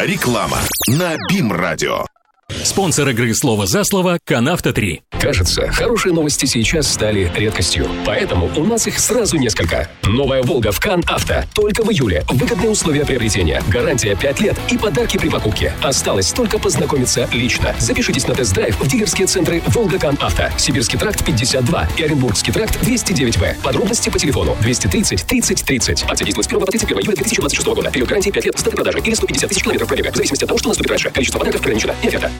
Реклама на БИМ-радио. Спонсор игры «Слово за слово» – «Канавто-3». Кажется, хорошие новости сейчас стали редкостью. Поэтому у нас их сразу несколько. Новая «Волга» в Кан-Авто. Только в июле. Выгодные условия приобретения. Гарантия 5 лет и подарки при покупке. Осталось только познакомиться лично. Запишитесь на тест-драйв в дилерские центры «Волга Кан-Авто». Сибирский тракт 52 и Оренбургский тракт 209В. Подробности по телефону 230 30 30. Акция действует с 1 по 31 июля 2026 года. Период гарантии 5 лет с даты продажи или 150 тысяч километров пробега. В зависимости от того, что наступит раньше. Количество подарков ограничено. Не оферта.